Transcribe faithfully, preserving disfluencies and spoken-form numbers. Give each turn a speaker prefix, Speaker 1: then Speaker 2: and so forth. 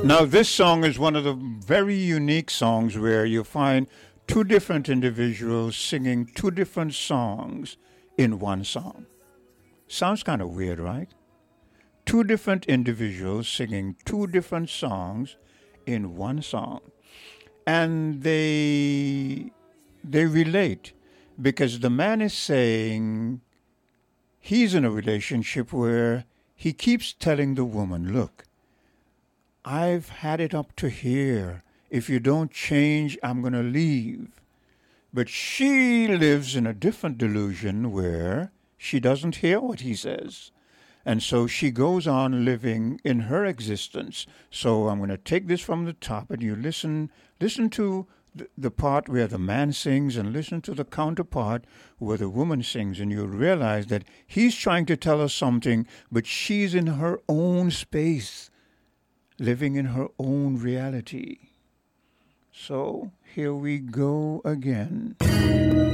Speaker 1: Now, this song is one of the very unique songs where you find two different individuals singing two different songs in one song. Sounds kind of weird, right? Two different individuals singing two different songs in one song. And they they relate because the man is saying he's in a relationship where he keeps telling the woman, look, I've had it up to here. If you don't change, I'm going to leave. But she lives in a different delusion where she doesn't hear what he says. And so she goes on living in her existence. So I'm going to take this from the top and you listen listen to the, the part where the man sings and listen to the counterpart where the woman sings. And you'll realize that he's trying to tell us something, but she's in her own space, living in her own reality. So here we go again.